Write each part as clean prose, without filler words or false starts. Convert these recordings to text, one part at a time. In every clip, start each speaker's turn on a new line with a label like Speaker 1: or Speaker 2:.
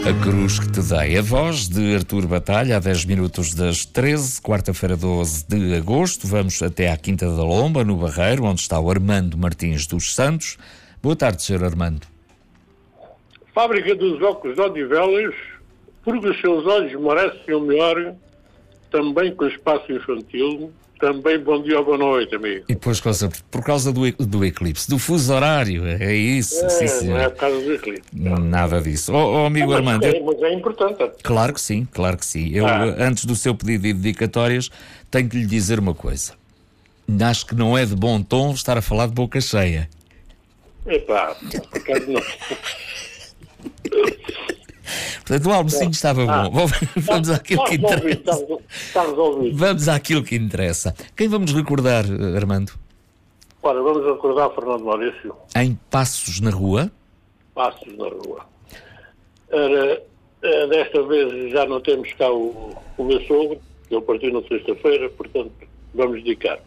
Speaker 1: A cruz que te dei. A voz de Artur Batalha, a 10 minutos das 13, quarta-feira 12 de agosto. Vamos até à Quinta da Lomba, no Barreiro, onde está o Armando Martins dos Santos. Boa tarde, Sr. Armando.
Speaker 2: Fábrica dos óculos de Odivelas, porque os seus olhos merecem o melhor, também com espaço infantil. Também bom dia ou boa noite, amigo.
Speaker 1: E depois, por causa do eclipse, do fuso horário, é isso? Sim, senhor.
Speaker 2: Não é por causa do eclipse. Não.
Speaker 1: Nada disso. Amigo Armando...
Speaker 2: Mas é importante.
Speaker 1: Claro que sim, claro que sim. Eu, antes do seu pedido de dedicatórias, tenho que lhe dizer uma coisa. Acho que não é de bom tom estar a falar de boca cheia.
Speaker 2: Epá, por acaso não.
Speaker 1: Portanto, o almocinho estava bom. Vamos àquilo que interessa.
Speaker 2: Está resolvido.
Speaker 1: Vamos àquilo que interessa. Quem vamos recordar, Armando?
Speaker 2: Ora, vamos recordar Fernando Maurício.
Speaker 1: Em Passos na Rua.
Speaker 2: Passos na Rua. Desta vez já não temos cá o meu sogro, que eu parti na sexta-feira, portanto, vamos dedicar.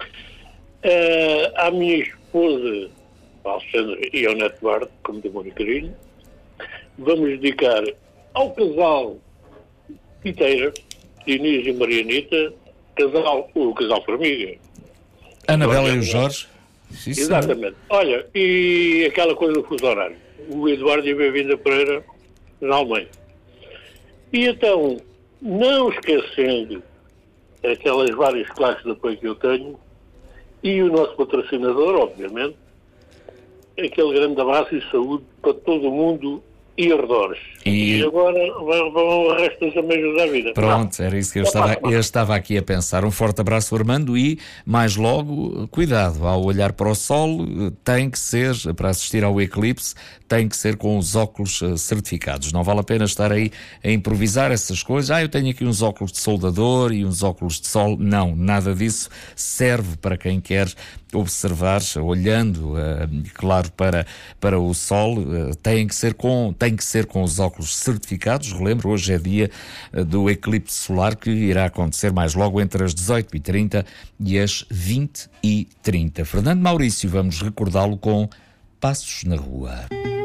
Speaker 2: À minha esposa, Alexandre, e ao neto Eduardo, como de muito carinho. Vamos dedicar ao casal Piteira, Inês e Marianita, o casal Formiga.
Speaker 1: Anabela e o Jorge.
Speaker 2: Exatamente. Olha, e aquela coisa do fuso horário. O Eduardo e a Bem-vinda Pereira, na Alemanha. E então, não esquecendo aquelas várias classes de apoio que eu tenho, e o nosso patrocinador, obviamente, aquele grande abraço e saúde para todo o mundo e arredores. E agora vão o resto dos amigos da vida.
Speaker 1: Pronto, era isso que eu estava aqui a pensar. Um forte abraço, Armando, e mais logo, cuidado, ao olhar para o sol, tem que ser, para assistir ao eclipse, tem que ser com os óculos certificados. Não vale a pena estar aí a improvisar essas coisas. Eu tenho aqui uns óculos de soldador e uns óculos de sol. Não, nada disso serve para quem quer observar, olhando, claro, para o sol. Tem que ser com os óculos certificados. Relembro, hoje é dia do eclipse solar, que irá acontecer mais logo entre as 18h30 e as 20h30. Fernando Maurício, vamos recordá-lo com Passos na Rua.